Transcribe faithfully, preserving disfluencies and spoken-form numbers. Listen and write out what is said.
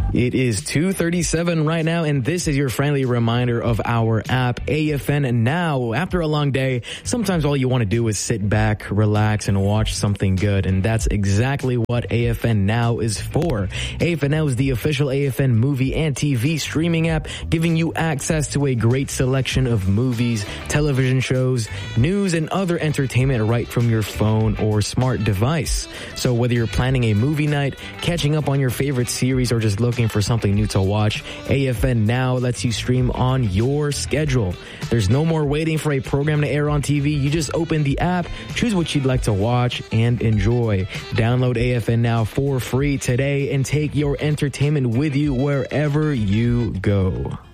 It is two thirty-seven right now, and this is your friendly reminder of our app, A F N Now. After a long day, sometimes all you want to do is sit back, relax, and watch something good, and that's exactly what A F N Now is for. A F N Now is the official A F N movie and T V streaming app, giving you access to a great selection of movies, television shows, news, and other entertainment right from your phone or smart device. So whether you're planning a movie night, catching up on your favorite series, or just looking for something new to watch, A F N Now lets you stream on your schedule. There's no more waiting for a program to air on T V. You just open the app, choose what you'd like to watch, and enjoy. Download A F N Now for free today and take your entertainment with you wherever you go.